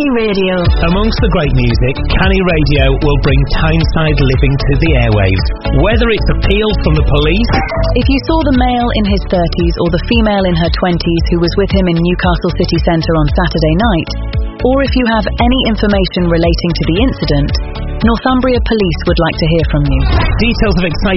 Canny Radio. Amongst the great music, Canny Radio will bring Tyneside living to the airwaves. Whether it's appeals from the police... If you saw the male in his 30s or the female in her 20s who was with him in Newcastle city centre on Saturday night, or if you have any information relating to the incident, Northumbria Police would like to hear from you. Details of exciting